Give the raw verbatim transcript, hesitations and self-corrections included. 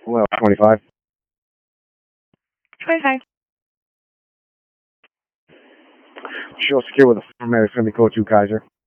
Well, twenty-five. twenty-five. Show secure with a format. It's going to be code two Kaiser.